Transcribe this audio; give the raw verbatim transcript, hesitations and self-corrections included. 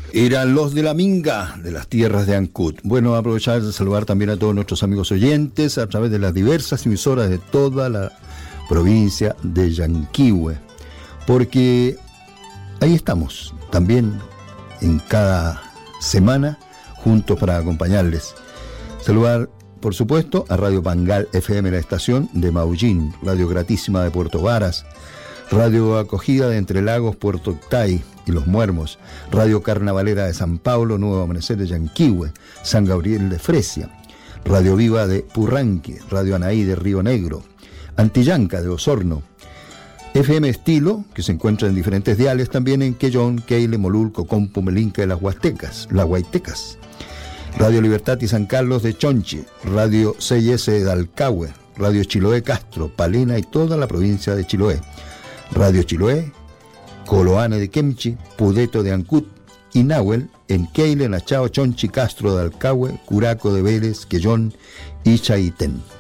Eran los de la Minga, de las tierras de Ancud. Bueno, aprovechar de saludar también a todos nuestros amigos oyentes a través de las diversas emisoras de toda la provincia de Yanquihue, porque ahí estamos, también en cada semana, juntos para acompañarles. Saludar, por supuesto, a Radio Pangal F M, la estación de Maullín, Radio Gratísima de Puerto Varas, Radio Acogida de Entre Lagos, Puerto Octay y Los Muermos, Radio Carnavalera de San Pablo, Nuevo Amanecer de Yanquihue, San Gabriel de Fresia, Radio Viva de Purranque, Radio Anaí de Río Negro, Antillanca de Osorno, F M Estilo, que se encuentra en diferentes diales también en Quellón, Keile, Molulco, Compu, Melinca de las Huastecas, las Huaytecas, Radio Libertad y San Carlos de Chonchi, Radio C I S de Dalcahue, Radio Chiloé Castro, Palena y toda la provincia de Chiloé, Radio Chiloé, Coloane de Quemchi, Pudeto de Ancud y Nahuel en Keile, Nachao, Chonchi, Castro de Dalcahue, Curaco de Vélez, Quellón y Chaitén.